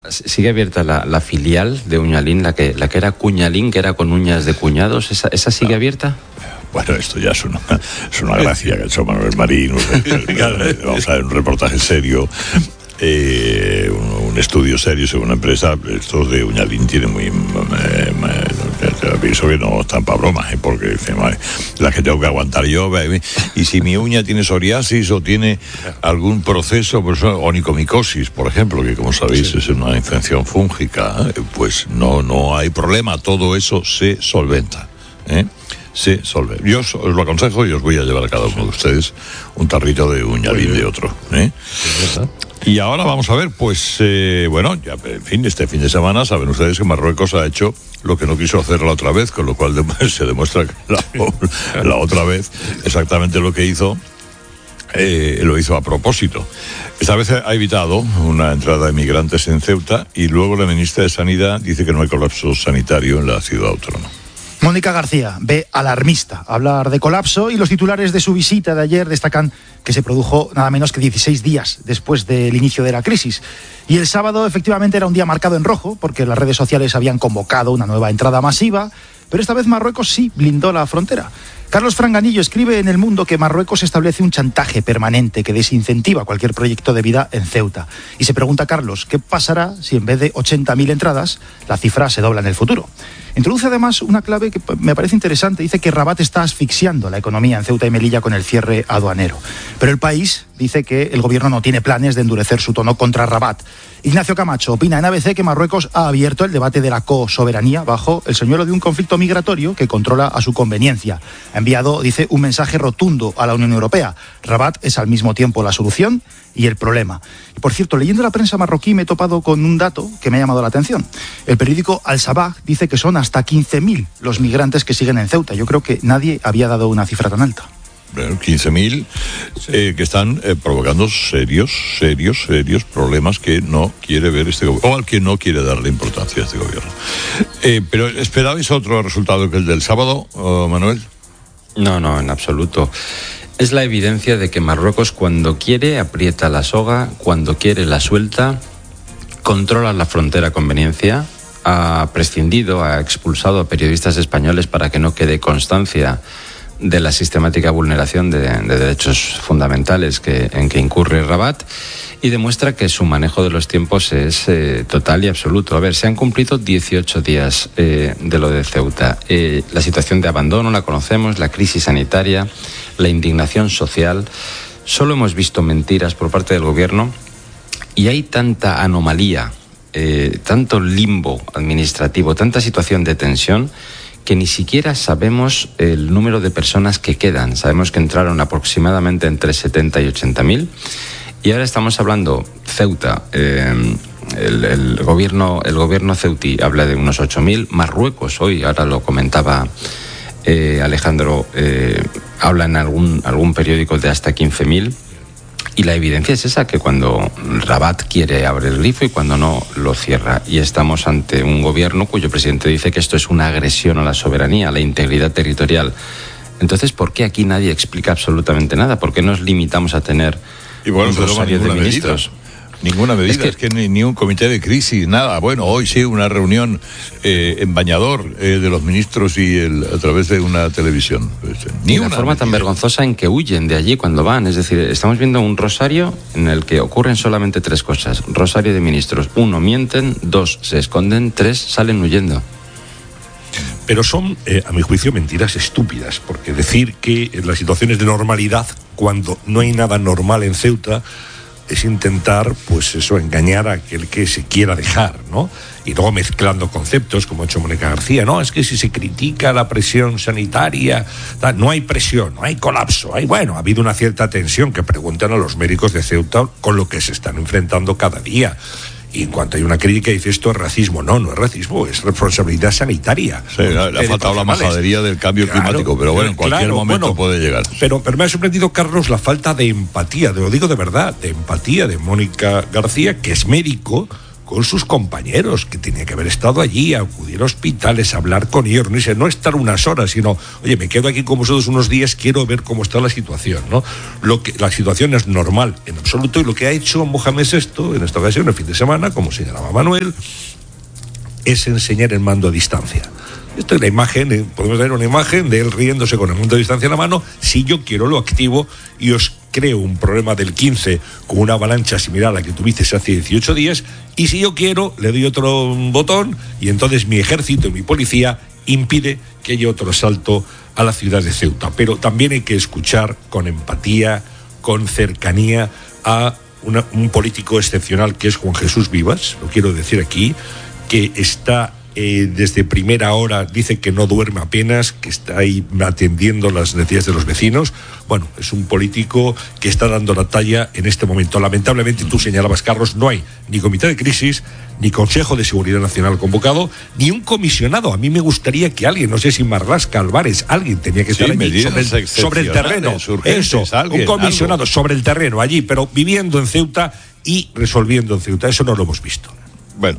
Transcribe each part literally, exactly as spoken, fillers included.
¿Sigue abierta la, la filial de Uñalín, la que, la que era Cuñalín, que era con uñas de cuñados? ¿Esa, esa sigue abierta? Bueno, esto ya es una, es una gracia que ha hecho Manuel Marín. Vamos a ver, un reportaje serio, eh, un, un estudio serio sobre una empresa. Esto de Uñalín tiene muy... Eh, pienso que no están para bromas, ¿eh? Porque dice, vale, la que tengo que aguantar yo, baby. Y si mi uña tiene psoriasis o tiene algún proceso, pues, onicomicosis, por ejemplo, que como sabéis sí. es una infección fúngica, pues no, no hay problema, todo eso se solventa, ¿eh? Se solventa. Yo os, os lo aconsejo y os voy a llevar a cada uno de ustedes un tarrito de Uñalín de otro, ¿eh? Y ahora vamos a ver, pues, eh, bueno, ya, en fin, este fin de semana saben ustedes que Marruecos ha hecho lo que no quiso hacer la otra vez, con lo cual de, se demuestra que la, la otra vez exactamente lo que hizo, eh, lo hizo a propósito. Esta vez ha evitado una entrada de migrantes en Ceuta y luego la ministra de Sanidad dice que no hay colapso sanitario en la ciudad autónoma. Mónica García ve alarmista hablar de colapso y los titulares de su visita de ayer destacan que se produjo nada menos que dieciséis días después del inicio de la crisis. Y el sábado efectivamente era un día marcado en rojo porque las redes sociales habían convocado una nueva entrada masiva, pero esta vez Marruecos sí blindó la frontera. Carlos Franganillo escribe en El Mundo que Marruecos establece un chantaje permanente que desincentiva cualquier proyecto de vida en Ceuta. Y se pregunta Carlos, ¿qué pasará si en vez de ochenta mil entradas la cifra se dobla en el futuro? Introduce además una clave que me parece interesante. Dice que Rabat está asfixiando la economía en Ceuta y Melilla con el cierre aduanero. Pero el País dice que el gobierno no tiene planes de endurecer su tono contra Rabat. Ignacio Camacho opina en A B C que Marruecos ha abierto el debate de la cosoberanía bajo el señuelo de un conflicto migratorio que controla a su conveniencia. Ha enviado, dice, un mensaje rotundo a la Unión Europea. Rabat es al mismo tiempo la solución y el problema. Y por cierto, leyendo la prensa marroquí me he topado con un dato que me ha llamado la atención. El periódico Al Sabah dice que son hasta quince mil los migrantes que siguen en Ceuta. Yo creo que nadie había dado una cifra tan alta. quince mil eh, que están eh, provocando serios, serios, serios problemas que no quiere ver este gobierno, o al que no quiere darle importancia a este gobierno. Eh, pero ¿esperabais otro resultado que el del sábado, oh, Manuel? No, no, en absoluto. Es la evidencia de que Marruecos, cuando quiere, aprieta la soga, cuando quiere, la suelta, controla la frontera a conveniencia, ha prescindido, ha expulsado a periodistas españoles para que no quede constancia de la sistemática vulneración de, de derechos fundamentales que, en que incurre Rabat, y demuestra que su manejo de los tiempos es eh, total y absoluto. A ver, se han cumplido dieciocho días eh, de lo de Ceuta. Eh, la situación de abandono la conocemos, la crisis sanitaria, la indignación social. Solo hemos visto mentiras por parte del gobierno y hay tanta anomalía, eh, tanto limbo administrativo, tanta situación de tensión, que ni siquiera sabemos el número de personas que quedan. Sabemos que entraron aproximadamente entre setenta y ochenta mil. Y ahora estamos hablando, Ceuta, eh, el, el, gobierno, el gobierno ceutí habla de unos ocho mil. Marruecos hoy, ahora lo comentaba eh, Alejandro, eh, habla en algún, algún periódico de hasta quince mil. Y la evidencia es esa, que cuando Rabat quiere abre el grifo y cuando no lo cierra. Y estamos ante un gobierno cuyo presidente dice que esto es una agresión a la soberanía, a la integridad territorial. Entonces, ¿por qué aquí nadie explica absolutamente nada? ¿Por qué nos limitamos a tener y bueno, un rosario de ministros? Medida. Ninguna medida, es que, es que ni, ni un comité de crisis, nada. Bueno, hoy sí, una reunión eh, en Bañador eh, de los ministros y el, a través de una televisión. Ni una forma medida. Tan vergonzosa en que huyen de allí cuando van. Es decir, estamos viendo un rosario en el que ocurren solamente tres cosas. Rosario de ministros. Uno, mienten. Dos, se esconden. Tres, salen huyendo. Pero son, eh, a mi juicio, mentiras estúpidas, porque decir que en las situaciones de normalidad, cuando no hay nada normal en Ceuta, es intentar, pues eso, engañar a aquel que se quiera dejar, ¿no? Y luego mezclando conceptos, como ha hecho Mónica García, no, es que si se critica la presión sanitaria, tal, no hay presión, no hay colapso, hay, bueno, ha habido una cierta tensión, que preguntan a los médicos de Ceuta con lo que se están enfrentando cada día. Y en cuanto hay una crítica dice esto es racismo, no, no es racismo, es responsabilidad sanitaria. Sí, le ha faltado la majadería del cambio claro, climático, pero bueno, en cualquier claro, momento bueno, puede llegar. Pero, pero me ha sorprendido, Carlos, la falta de empatía, te lo digo de verdad, de empatía de Mónica García, que es médico, con sus compañeros, que tenía que haber estado allí, acudir a hospitales, hablar con ellos, no, dice, no estar unas horas, sino, oye, me quedo aquí con vosotros unos días, quiero ver cómo está la situación, ¿no? Lo que, la situación es normal en absoluto, y lo que ha hecho Mohamed sexto en esta ocasión, el fin de semana, como señalaba Manuel, es enseñar el mando a distancia. Esta es la imagen, eh, podemos ver una imagen de él riéndose con el mando a distancia en la mano. Si yo quiero lo activo y os creo un problema del quince con una avalancha similar a la que tuviste hace dieciocho días, y si yo quiero le doy otro botón y entonces mi ejército y mi policía impide que haya otro asalto a la ciudad de Ceuta. Pero también hay que escuchar con empatía, con cercanía a una, un político excepcional que es Juan Jesús Vivas, lo quiero decir aquí, que está eh, desde primera hora, dice que no duerme apenas, que está ahí atendiendo las necesidades de los vecinos. Bueno, es un político que está dando la talla en este momento. Lamentablemente, tú señalabas, Carlos, no hay ni comité de crisis, ni Consejo de Seguridad Nacional convocado, ni un comisionado. A mí me gustaría que alguien, no sé si Marlaska, Álvarez, alguien tenía que estar sí, allí sobre el, sobre el terreno. Eso, alguien, un comisionado algo. sobre el terreno allí, pero viviendo en Ceuta y resolviendo en Ceuta. Eso no lo hemos visto. Bueno,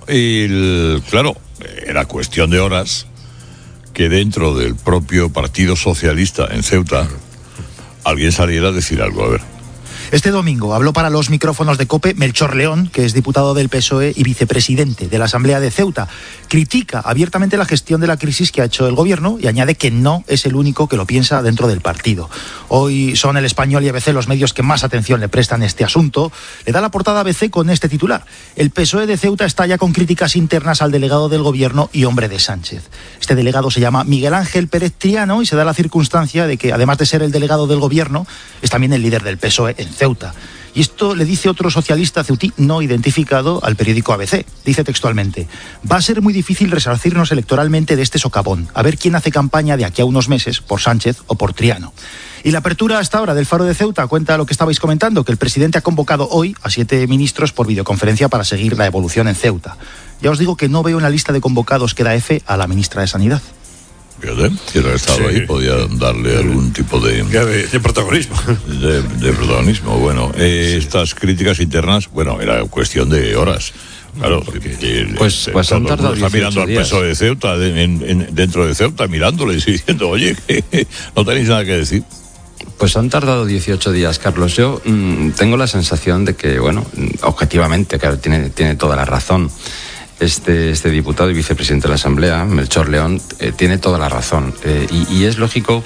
y claro, era cuestión de horas que dentro del propio Partido Socialista en Ceuta alguien saliera a decir algo. A ver. Este domingo habló para los micrófonos de COPE Melchor León, que es diputado del P S O E y vicepresidente de la Asamblea de Ceuta. Critica abiertamente la gestión de la crisis que ha hecho el gobierno y añade que no es el único que lo piensa dentro del partido. Hoy son El Español y A B C los medios que más atención le prestan a este asunto. Le da la portada a A B C con este titular: el P S O E de Ceuta estalla con críticas internas al delegado del gobierno y hombre de Sánchez. Este delegado se llama Miguel Ángel Pérez Triano y se da la circunstancia de que, además de ser el delegado del gobierno, es también el líder del P S O E en Ceuta. Y esto le dice otro socialista ceutí no identificado al periódico A B C. Dice textualmente: va a ser muy difícil resarcirnos electoralmente de este socavón, a ver quién hace campaña de aquí a unos meses por Sánchez o por Triano. Y la apertura hasta ahora del Faro de Ceuta cuenta lo que estabais comentando, que el presidente ha convocado hoy a siete ministros por videoconferencia para seguir la evolución en Ceuta. Ya os digo que no veo en la lista de convocados que da F a la ministra de Sanidad. Fíjate, si hubiera estado sí. ahí podía darle algún tipo de, de, de protagonismo. De, de protagonismo. Bueno, eh, sí. Estas críticas internas, bueno, era cuestión de horas. Claro, porque eh, pues, pues han tardado está mirando al P S O E de Ceuta, de, en, en, dentro de Ceuta, mirándole y diciendo, oye, que no tenéis nada que decir. Pues han tardado dieciocho días, Carlos. Yo mmm, tengo la sensación de que, bueno, objetivamente, claro, tiene, tiene toda la razón. Este, este diputado y vicepresidente de la Asamblea, Melchor León, eh, tiene toda la razón. Eh, y, y es lógico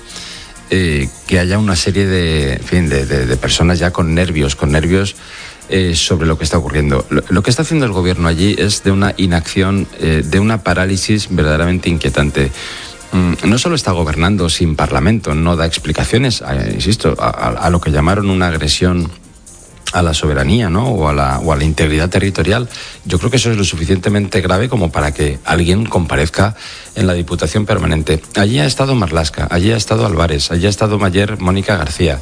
eh, que haya una serie de, en fin, de, de, de personas ya con nervios, con nervios eh, sobre lo que está ocurriendo. Lo, lo que está haciendo el gobierno allí es de una inacción, eh, de una parálisis verdaderamente inquietante. Mm, no solo está gobernando sin parlamento, no da explicaciones, eh, insisto, a, a, a lo que llamaron una agresión a la soberanía, ¿no? o, a la, o a la integridad territorial. Yo creo que eso es lo suficientemente grave como para que alguien comparezca en la Diputación Permanente. Allí ha estado Marlaska, allí ha estado Álvarez, allí ha estado ayer Mónica García.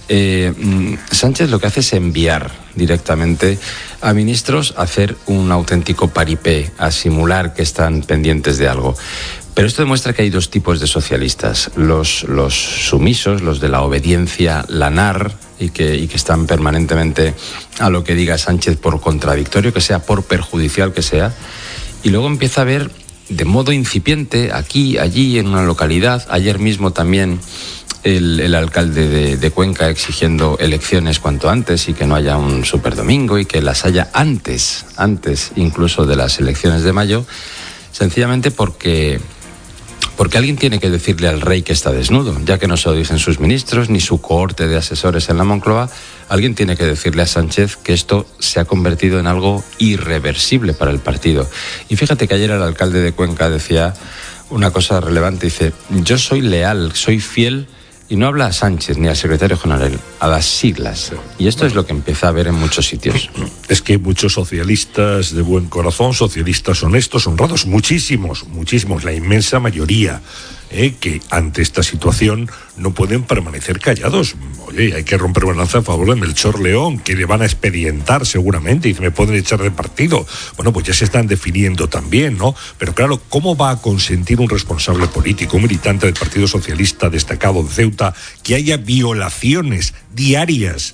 Eh, Sánchez lo que hace es enviar directamente a ministros a hacer un auténtico paripé, a simular que están pendientes de algo. Pero esto demuestra que hay dos tipos de socialistas, los, los sumisos, los de la obediencia lanar, y que, y que están permanentemente a lo que diga Sánchez, por contradictorio que sea, por perjudicial que sea, y luego empieza a ver de modo incipiente, aquí, allí, en una localidad, ayer mismo también el, el alcalde de, de Cuenca exigiendo elecciones cuanto antes y que no haya un superdomingo y que las haya antes, antes incluso de las elecciones de mayo, sencillamente porque... Porque alguien tiene que decirle al rey que está desnudo, ya que no se lo dicen sus ministros ni su cohorte de asesores en la Moncloa. Alguien tiene que decirle a Sánchez que esto se ha convertido en algo irreversible para el partido. Y fíjate que ayer el alcalde de Cuenca decía una cosa relevante, dice: yo soy leal, soy fiel, y no habla a Sánchez ni al secretario general, a las siglas. Y esto es lo que empieza a ver en muchos sitios. Es que hay muchos socialistas de buen corazón, socialistas honestos, honrados, muchísimos, muchísimos, la inmensa mayoría, eh, que ante esta situación no pueden permanecer callados. Oye, hay que romper una lanza a favor de Melchor León, que le van a expedientar seguramente, y me pueden echar del partido. Bueno, pues ya se están definiendo también, ¿no? Pero claro, ¿cómo va a consentir un responsable político, un militante del Partido Socialista destacado de Ceuta, que haya violaciones diarias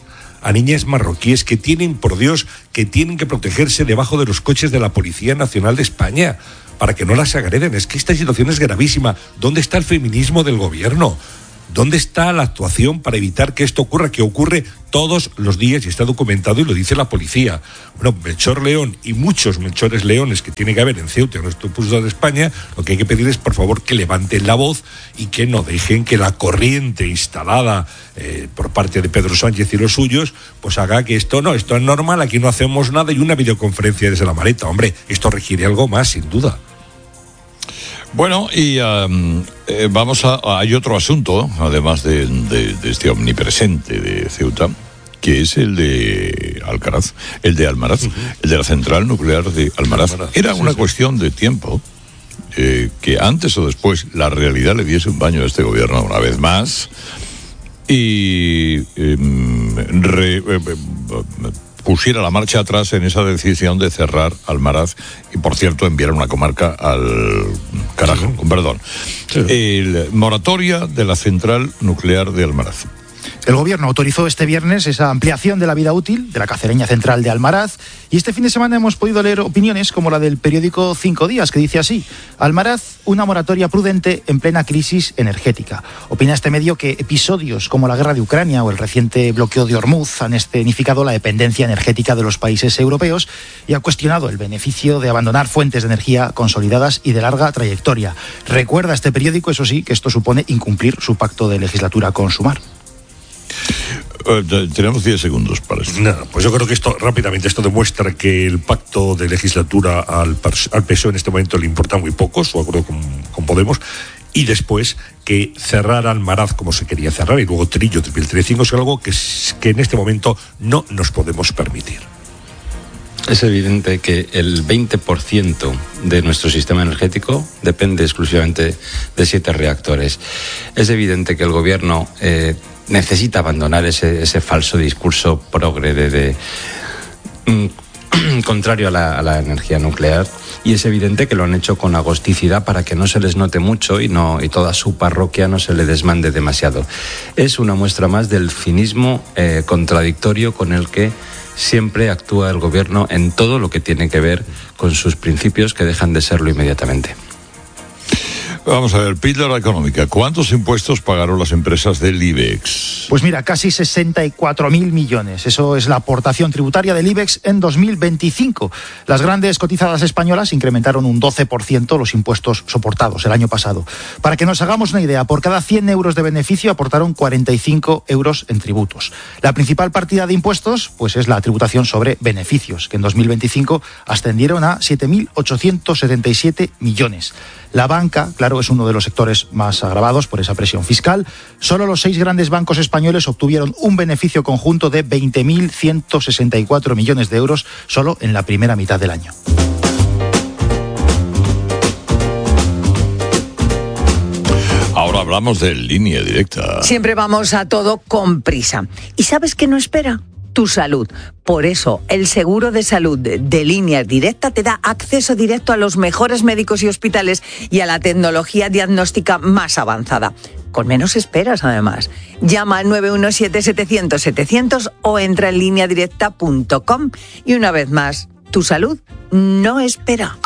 a niñas marroquíes que tienen, por Dios, que tienen que protegerse debajo de los coches de la Policía Nacional de España para que no las agreden. Es que esta situación es gravísima. ¿Dónde está el feminismo del gobierno? ¿Dónde está la actuación para evitar que esto ocurra? Que ocurre todos los días y está documentado y lo dice la policía. Bueno, Melchor León y muchos Melchores Leones que tiene que haber en Ceuta, en nuestro punto de España, lo que hay que pedir es, por favor, que levanten la voz y que no dejen que la corriente instalada eh, por parte de Pedro Sánchez y los suyos, pues haga que esto no, esto es normal, aquí no hacemos nada y una videoconferencia desde la maleta. Hombre, esto requiere algo más, sin duda. Bueno, y um, eh, vamos a... Hay otro asunto, además de, de, de este omnipresente de Ceuta, que es el de Alcaraz, el de Almaraz, uh-huh. el de la central nuclear de Almaraz. Almaraz. Era sí, una sí. cuestión de tiempo eh, que antes o después la realidad le diese un baño a este gobierno una vez más y eh, re, eh, pusiera la marcha atrás en esa decisión de cerrar Almaraz y, por cierto, enviar una comarca al carajo, con perdón. Sí. El moratoria de la central nuclear de Almaraz. El gobierno autorizó este viernes esa ampliación de la vida útil de la cacereña central de Almaraz y este fin de semana hemos podido leer opiniones como la del periódico Cinco Días, que dice así: Almaraz, una moratoria prudente en plena crisis energética. Opina este medio que episodios como la guerra de Ucrania o el reciente bloqueo de Hormuz han escenificado la dependencia energética de los países europeos y ha cuestionado el beneficio de abandonar fuentes de energía consolidadas y de larga trayectoria. Recuerda este periódico, eso sí, que esto supone incumplir su pacto de legislatura con Sumar. Uh, tenemos diez segundos para esto. No, pues yo creo que esto, rápidamente, esto demuestra que el pacto de legislatura al, al P S O E en este momento le importa muy poco, su acuerdo con, con Podemos, y después que cerrar Almaraz como se quería cerrar, y luego Trillo, Tripiltrecínco, es algo que, que en este momento no nos podemos permitir. Es evidente que el veinte por ciento de nuestro sistema energético depende exclusivamente de siete reactores. Es evidente que el gobierno eh, necesita abandonar ese, ese falso discurso progre de, de mm, contrario a la, a la energía nuclear, y es evidente que lo han hecho con agosticidad para que no se les note mucho y, no, y toda su parroquia no se le desmande demasiado. Es una muestra más del cinismo eh, contradictorio con el que siempre actúa el gobierno en todo lo que tiene que ver con sus principios, que dejan de serlo inmediatamente. Vamos a ver, píldora económica. ¿Cuántos impuestos pagaron las empresas del IBEX? Pues mira, casi sesenta y cuatro mil millones. Eso es la aportación tributaria del IBEX en dos mil veinticinco. Las grandes cotizadas españolas incrementaron un doce por ciento los impuestos soportados el año pasado. Para que nos hagamos una idea, por cada cien euros de beneficio aportaron cuarenta y cinco euros en tributos. La principal partida de impuestos pues es la tributación sobre beneficios, que en dos mil veinticinco ascendieron a siete mil ochocientos setenta y siete millones. La banca, claro, es uno de los sectores más agravados por esa presión fiscal. Solo los seis grandes bancos españoles obtuvieron un beneficio conjunto de veinte mil ciento sesenta y cuatro millones de euros solo en la primera mitad del año. Ahora hablamos de Línea Directa. Siempre vamos a todo con prisa. ¿Y sabes qué no espera? Tu salud. Por eso, el seguro de salud de Línea Directa te da acceso directo a los mejores médicos y hospitales y a la tecnología diagnóstica más avanzada. Con menos esperas, además. Llama al nueve uno siete, setecientos, setecientos o entra en línea directa punto com. Y una vez más, tu salud no espera.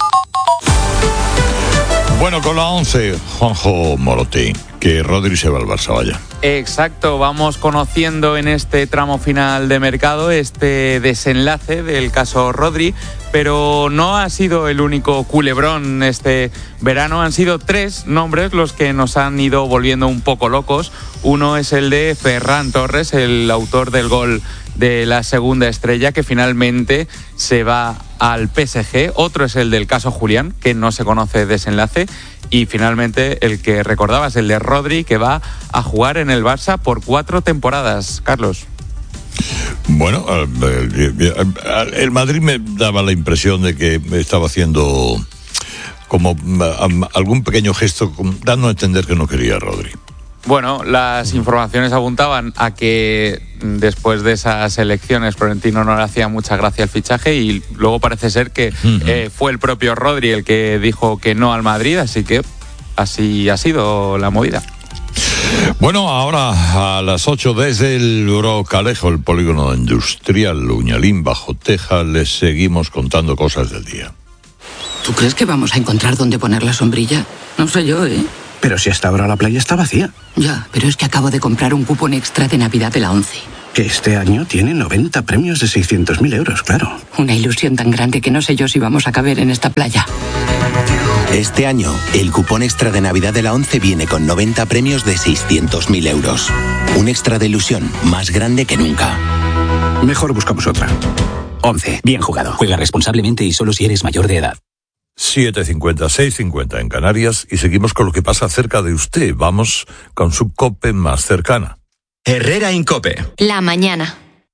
Bueno, con la once, Juanjo Morote, que Rodri se va al Barça, vaya. Exacto, vamos conociendo en este tramo final de mercado este desenlace del caso Rodri, pero no ha sido el único culebrón este verano, han sido tres nombres los que nos han ido volviendo un poco locos. Uno es el de Ferran Torres, el autor del gol de la segunda estrella, que finalmente se va al P S G. Otro es el del caso Julián, que no se conoce desenlace. Y finalmente el que recordabas, el de Rodri, que va a jugar en el Barça por cuatro temporadas. Carlos. Bueno, el Madrid me daba la impresión de que estaba haciendo como algún pequeño gesto, dando a entender que no quería a Rodri. Bueno, las informaciones apuntaban a que después de esas elecciones Florentino no le hacía mucha gracia el fichaje y luego parece ser que uh-huh. eh, fue el propio Rodri el que dijo que no al Madrid, así que así ha sido la movida. Bueno, ahora a las ocho desde el Brocalejo, el polígono industrial Uñalín, bajo Teja, les seguimos contando cosas del día. ¿Tú crees que vamos a encontrar dónde poner la sombrilla? No sé yo, ¿eh? Pero si hasta ahora la playa está vacía. Ya, pero es que acabo de comprar un cupón extra de Navidad de la ONCE. Que este año tiene noventa premios de seiscientos mil euros, claro. Una ilusión tan grande que no sé yo si vamos a caber en esta playa. Este año, el cupón extra de Navidad de la ONCE viene con noventa premios de seiscientos mil euros. Un extra de ilusión más grande que nunca. Mejor buscamos otra. ONCE, bien jugado. Juega responsablemente y solo si eres mayor de edad. siete cincuenta, seis cincuenta en Canarias y seguimos con lo que pasa cerca de usted. Vamos con su COPE más cercana. Herrera Incope. La mañana.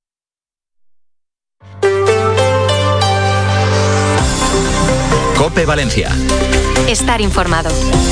COPE Valencia. Estar informado.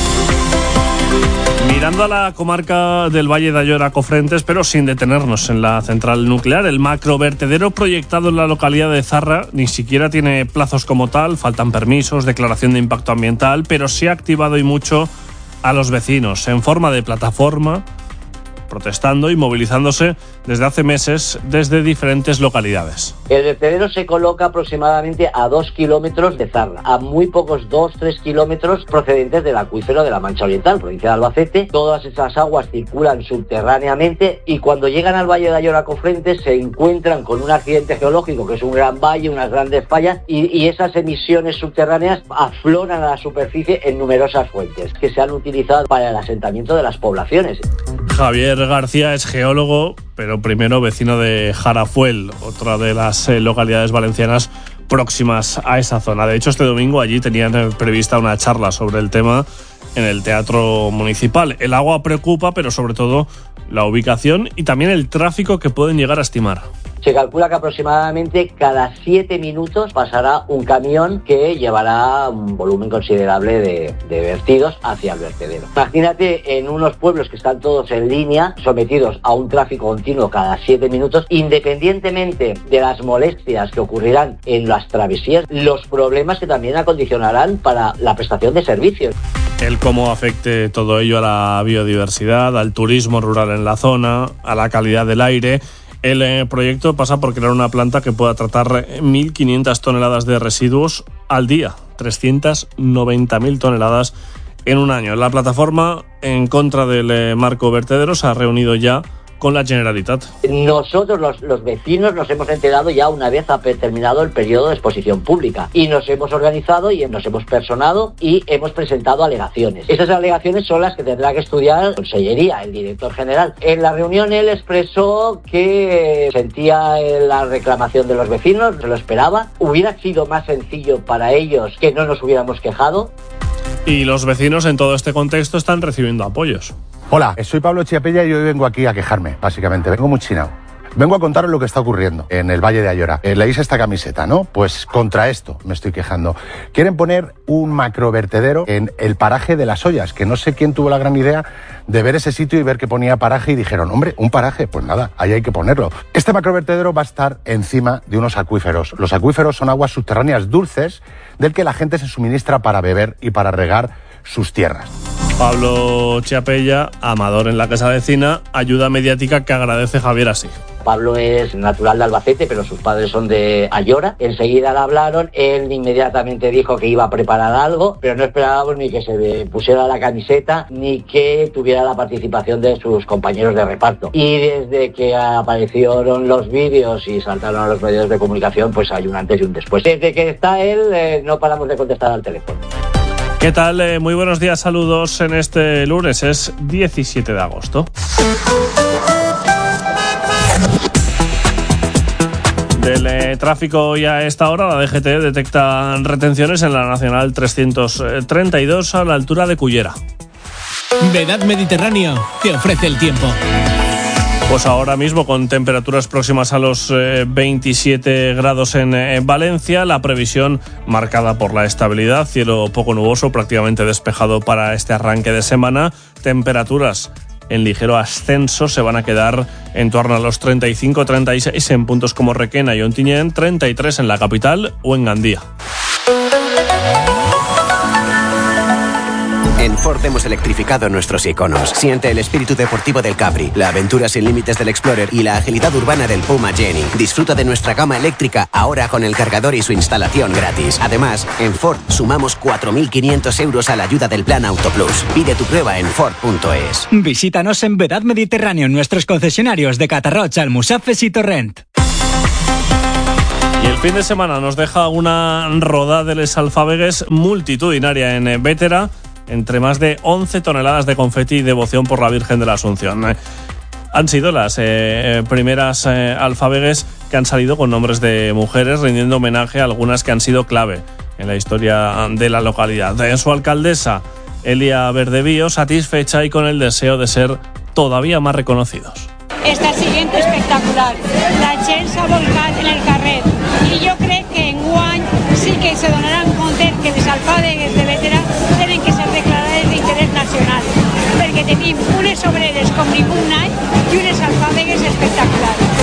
Mirando a la comarca del Valle de Ayora Cofrentes, pero sin detenernos en la central nuclear, el macrovertedero proyectado en la localidad de Zarra ni siquiera tiene plazos como tal, faltan permisos, declaración de impacto ambiental, pero se ha activado y mucho a los vecinos en forma de plataforma, protestando y movilizándose desde hace meses desde diferentes localidades. El vertedero se coloca aproximadamente a dos kilómetros de Zarra, a muy pocos dos, tres kilómetros procedentes del acuífero de la Mancha Oriental, provincia de Albacete. Todas esas aguas circulan subterráneamente y cuando llegan al Valle de Ayora Cofrentes se encuentran con un accidente geológico que es un gran valle, unas grandes fallas y, y esas emisiones subterráneas afloran a la superficie en numerosas fuentes que se han utilizado para el asentamiento de las poblaciones. Javier García es geólogo, pero primero vecino de Jarafuel, otra de las eh, localidades valencianas próximas a esa zona. De hecho, este domingo allí tenían eh, prevista una charla sobre el tema en el Teatro Municipal. El agua preocupa, pero sobre todo la ubicación y también el tráfico que pueden llegar a estimar. Se calcula que aproximadamente cada siete minutos pasará un camión que llevará un volumen considerable de, de vertidos hacia el vertedero. Imagínate en unos pueblos que están todos en línea, sometidos a un tráfico continuo cada siete minutos, independientemente de las molestias que ocurrirán en las travesías, los problemas que también acondicionarán para la prestación de servicios. El cómo afecte todo ello a la biodiversidad, al turismo rural en la zona, a la calidad del aire. El eh, proyecto pasa por crear una planta que pueda tratar mil quinientas toneladas de residuos al día, trescientas noventa mil toneladas en un año. La plataforma en contra del eh, marco vertedero se ha reunido ya con la Generalitat. Nosotros, los, los vecinos, nos hemos enterado ya una vez ha terminado el periodo de exposición pública y nos hemos organizado y nos hemos personado y hemos presentado alegaciones. Esas alegaciones son las que tendrá que estudiar la Consellería, el director general. En la reunión él expresó que sentía la reclamación de los vecinos, se lo esperaba. Hubiera sido más sencillo para ellos que no nos hubiéramos quejado. Y los vecinos en todo este contexto están recibiendo apoyos. Hola, soy Pablo Chiapella y hoy vengo aquí a quejarme, básicamente. Vengo muy chinado. Vengo a contaros lo que está ocurriendo en el Valle de Ayora. Eh, leéis esta camiseta, ¿no? Pues contra esto me estoy quejando. Quieren poner un macrovertedero en el paraje de Las Ollas, que no sé quién tuvo la gran idea de ver ese sitio y ver que ponía paraje y dijeron, hombre, un paraje, pues nada, ahí hay que ponerlo. Este macrovertedero va a estar encima de unos acuíferos. Los acuíferos son aguas subterráneas dulces del que la gente se suministra para beber y para regar sus tierras. Pablo Chiapella, amador en la casa vecina, ayuda mediática que agradece Javier así. Pablo es natural de Albacete, pero sus padres son de Ayora. Enseguida le hablaron, él inmediatamente dijo que iba a preparar algo, pero no esperábamos ni que se pusiera la camiseta, ni que tuviera la participación de sus compañeros de reparto. Y desde que aparecieron los vídeos y saltaron a los medios de comunicación, pues hay un antes y un después. Desde que está él, eh, no paramos de contestar al teléfono. ¿Qué tal? Eh, muy buenos días, saludos en este lunes, es diecisiete de agosto. Del eh, tráfico y a esta hora, la D G T detecta retenciones en la Nacional trescientos treinta y dos a la altura de Cullera. Vedad Mediterráneo te ofrece el tiempo. Pues ahora mismo con temperaturas próximas a los eh, veintisiete grados en, en Valencia, la previsión marcada por la estabilidad, cielo poco nuboso, prácticamente despejado para este arranque de semana, temperaturas en ligero ascenso, se van a quedar en torno a los treinta y cinco treinta y seis en puntos como Requena y Ontinyent, treinta y tres en la capital o en Gandía. En En Ford hemos electrificado nuestros iconos. Siente el espíritu deportivo del Capri, la aventura sin límites del Explorer y la agilidad urbana del Puma Jenny. Disfruta de nuestra gama eléctrica ahora con el cargador y su instalación gratis. Además, en Ford sumamos cuatro mil quinientos euros a la ayuda del Plan Auto Plus. Pide tu prueba en Ford punto es. Visítanos en Vedad Mediterráneo en nuestros concesionarios de Catarroch, Almusafes y Torrent. Y el fin de semana nos deja una rodada de les alfábegues multitudinaria en Bétera, entre más de once toneladas de confeti y devoción por la Virgen de la Asunción. Han sido las eh, primeras eh, alfábegues que han salido con nombres de mujeres, rindiendo homenaje a algunas que han sido clave en la historia de la localidad. En su alcaldesa, Elia Verdevío, satisfecha y con el deseo de ser todavía más reconocidos. Esta siguiente espectacular, la gent s'ha volcat en el carrer i jo crec que enguany sí que se donaran compte que les alfàbegues de Bétera tenen que ser declarades d'interès nacional, perquè tenim unes obreres com ningú any i unes alfàbegues espectaculars.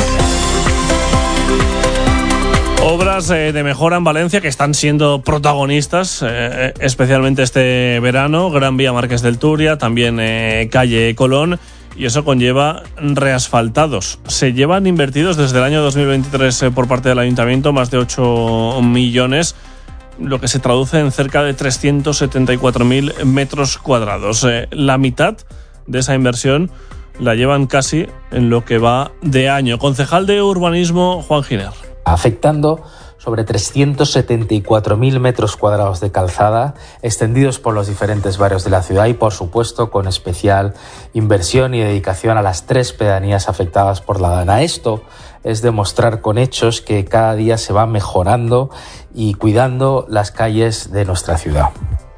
Obras eh, de mejora en Valencia que están siendo protagonistas, eh, especialmente este verano. Gran Vía Marqués del Turia, también eh, calle Colón, y eso conlleva reasfaltados. Se llevan invertidos desde el año dos mil veintitrés eh, por parte del Ayuntamiento más de ocho millones, lo que se traduce en cerca de trescientos setenta y cuatro mil metros cuadrados. Eh, la mitad de esa inversión la llevan casi en lo que va de año. Concejal de Urbanismo, Juan Giner. Afectando sobre trescientos setenta y cuatro mil metros cuadrados de calzada extendidos por los diferentes barrios de la ciudad y, por supuesto, con especial inversión y dedicación a las tres pedanías afectadas por la dana. Esto es demostrar con hechos que cada día se va mejorando y cuidando las calles de nuestra ciudad.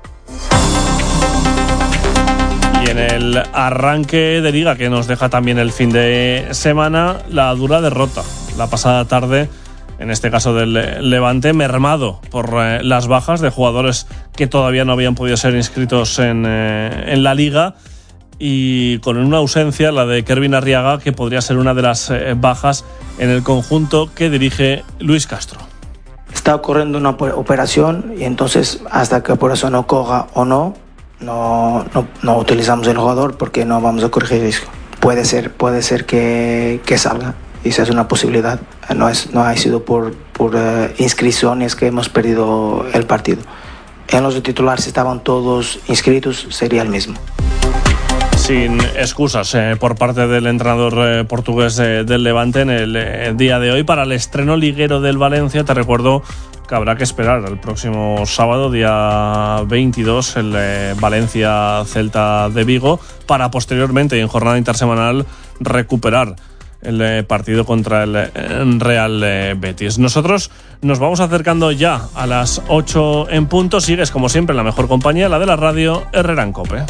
Y en el arranque de liga que nos deja también el fin de semana, la dura derrota la pasada tarde, en este caso del Levante, mermado por eh, las bajas de jugadores que todavía no habían podido ser inscritos en, eh, en la Liga, y con una ausencia, la de Kervin Arriaga, que podría ser una de las eh, bajas en el conjunto que dirige Luis Castro. Está ocurriendo una operación y entonces hasta que por eso no coja o no, no, no, no utilizamos el jugador porque no vamos a corregir riesgo. Puede ser, puede ser que, que salga. Esa es una posibilidad. No, es, no ha sido por, por uh, inscripciones que hemos perdido el partido. En los titulares estaban todos inscritos, sería el mismo. Sin excusas eh, por parte del entrenador eh, portugués eh, del Levante en el eh, día de hoy. Para el estreno liguero del Valencia, te recuerdo que habrá que esperar el próximo sábado, día veintidós, el eh, Valencia-Celta de Vigo, para posteriormente, en jornada intersemanal, recuperar el eh, partido contra el eh, Real eh, Betis. Nosotros nos vamos acercando ya a las ocho en punto. Sigues, como siempre, en la mejor compañía, la de la radio, Herrera en Cope.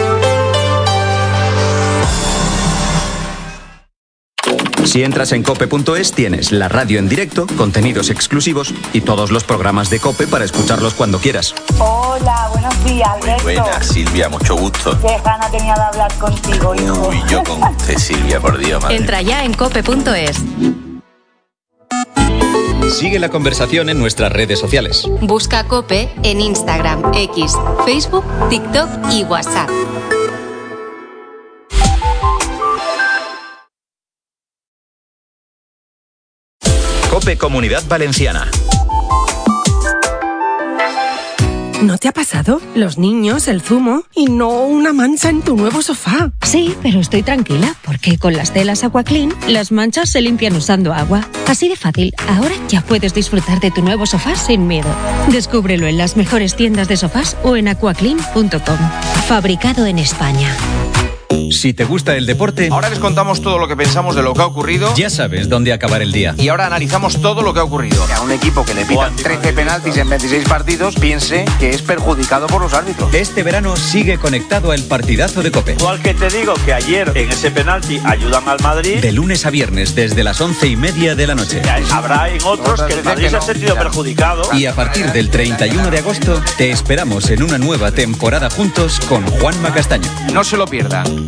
Si entras en cope punto es, tienes la radio en directo, contenidos exclusivos y todos los programas de COPE para escucharlos cuando quieras. Hola, buenos días, Alberto. Muy buenas, Silvia, mucho gusto. Qué gana tenía de hablar contigo, hijo. Uy, yo con usted, Silvia, por Dios, madre. Entra ya en cope punto es. Sigue la conversación en nuestras redes sociales. Busca COPE en Instagram, X, Facebook, TikTok y WhatsApp. COPE Comunidad Valenciana. ¿No te ha pasado? Los niños, el zumo y no una mancha en tu nuevo sofá. Sí, pero estoy tranquila porque con las telas Aquaclean las manchas se limpian usando agua. Así de fácil. Ahora ya puedes disfrutar de tu nuevo sofá sin miedo. Descúbrelo en las mejores tiendas de sofás o en aquaclean punto com. Fabricado en España. Si te gusta el deporte, ahora les contamos todo lo que pensamos de lo que ha ocurrido. Ya sabes dónde acabar el día. Y ahora analizamos todo lo que ha ocurrido. Que a un equipo que le pitan trece penaltis en veintiséis partidos piense que es perjudicado por los árbitros. Este verano sigue conectado al partidazo de COPE. Igual que te digo que ayer en ese penalti ayudan al Madrid. De lunes a viernes desde las once y media de la noche. Habrá en otros que el Madrid se ha sentido perjudicado. Y a partir del treinta y uno de agosto te esperamos en una nueva temporada juntos con Juanma Castaño. No se lo pierdan.